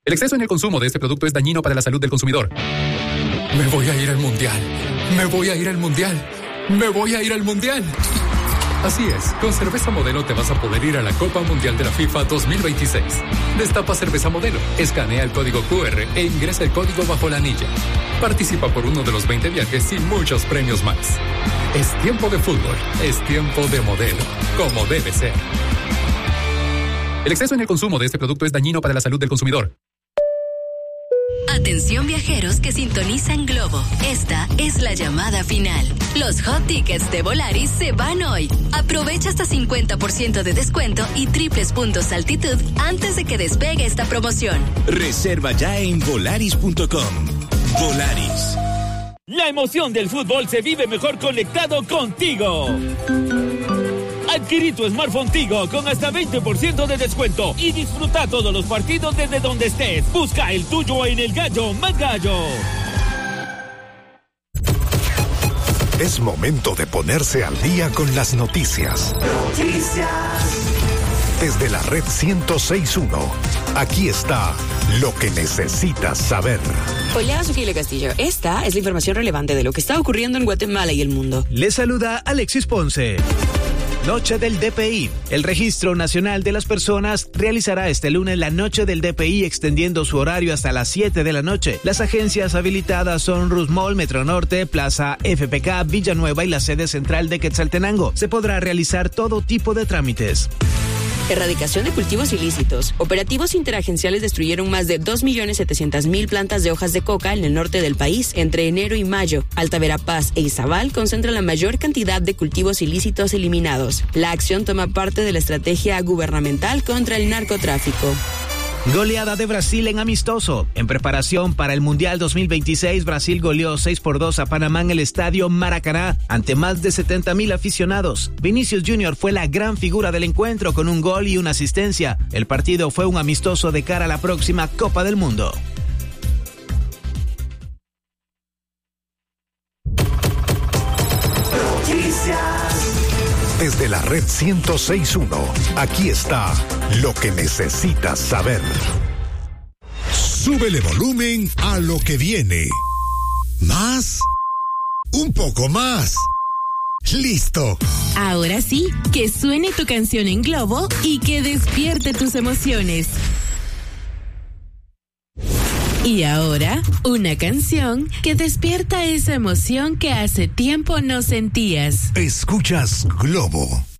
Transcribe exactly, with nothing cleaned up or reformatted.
El exceso en el consumo de este producto es dañino para la salud del consumidor. Me voy a ir al mundial. Me voy a ir al mundial. Me voy a ir al mundial. Así es, con Cerveza Modelo te vas a poder ir a la Copa Mundial de la FIFA dos mil veintiséis. Destapa Cerveza Modelo, escanea el código cu erre e ingresa el código bajo la anilla. Participa por uno de los veinte viajes y muchos premios más. Es tiempo de fútbol, es tiempo de Modelo, como debe ser. El exceso en el consumo de este producto es dañino para la salud del consumidor. Atención viajeros que sintonizan Globo. Esta es la llamada final. Los hot tickets de Volaris se van hoy. Aprovecha hasta cincuenta por ciento de descuento y triples puntos altitud antes de que despegue esta promoción. Reserva ya en volaris punto com. Volaris. La emoción del fútbol se vive mejor conectado contigo. Adquirí tu smartphone Tigo con hasta veinte por ciento de descuento y disfruta todos los partidos desde donde estés. Busca el tuyo en El Gallo Más Gallo. Es momento de ponerse al día con las noticias. Noticias. Desde la red ciento seis punto uno, aquí está lo que necesitas saber. Hola, soy Gile Castillo. Esta es la información relevante de lo que está ocurriendo en Guatemala y el mundo. Les saluda Alexis Ponce. Noche del D P I. El Registro Nacional de las Personas realizará este lunes la Noche del D P I extendiendo su horario hasta las siete de la noche. Las agencias habilitadas son Rusmol, Metro Norte, Plaza F P K, Villanueva y la sede central de Quetzaltenango. Se podrá realizar todo tipo de trámites. Erradicación de cultivos ilícitos. Operativos interagenciales destruyeron más de dos millones setecientas mil plantas de hojas de coca en el norte del país entre enero y mayo. Alta Verapaz e Izabal concentran la mayor cantidad de cultivos ilícitos eliminados. La acción toma parte de la estrategia gubernamental contra el narcotráfico. Goleada de Brasil en amistoso. En preparación para el Mundial dos mil veintiséis, Brasil goleó seis por dos a Panamá en el estadio Maracaná ante más de setenta mil aficionados. Vinicius Junior fue la gran figura del encuentro con un gol y una asistencia. El partido fue un amistoso de cara a la próxima Copa del Mundo. Desde la red ciento seis punto uno, aquí está lo que necesitas saber. Súbele volumen a lo que viene. Más. Un poco más. Listo. Ahora sí, que suene tu canción en Globo y que despierte tus emociones. Y ahora, una canción que despierta esa emoción que hace tiempo no sentías. Escuchas Globo.